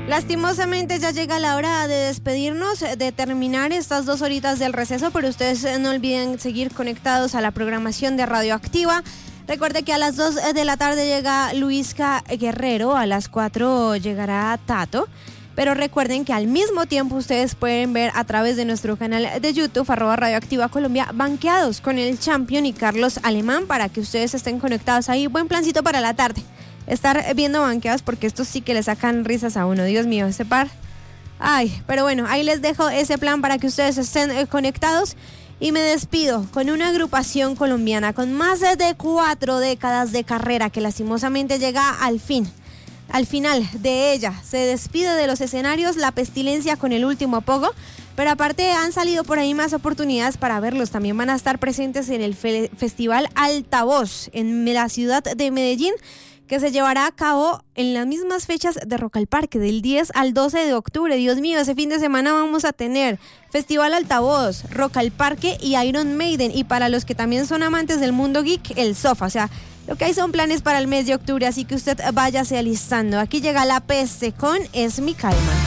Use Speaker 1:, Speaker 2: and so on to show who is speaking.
Speaker 1: Lastimosamente ya llega la hora de despedirnos, de terminar estas 2 horitas del receso, pero ustedes no olviden seguir conectados a la programación de Radioactiva. Recuerde que a las 2 de la tarde llega Luisca Guerrero, a las 4 llegará Tato. Pero recuerden que al mismo tiempo ustedes pueden ver a través de nuestro canal de YouTube, @Radioactiva Colombia, Banqueados con el Champion y Carlos Alemán, para que ustedes estén conectados ahí. Buen plancito para la tarde. Estar viendo Banqueados, porque estos sí que le sacan risas a uno. Dios mío, ese par. Ay, pero bueno, ahí les dejo ese plan para que ustedes estén conectados. Y me despido con una agrupación colombiana con más de 4 décadas de carrera que lastimosamente llega al final de ella. Se despide de los escenarios La Pestilencia con El Último Pogo, pero aparte han salido por ahí más oportunidades para verlos. También van a estar presentes en el Festival Altavoz en la ciudad de Medellín, que se llevará a cabo en las mismas fechas de Rock al Parque, del 10 al 12 de octubre. Dios mío, ese fin de semana vamos a tener Festival Altavoz, Rock al Parque y Iron Maiden. Y para los que también son amantes del mundo geek, el Sofa. O sea, lo que hay son planes para el mes de octubre, así que usted váyase alistando. Aquí llega La Peste con Es mi calma.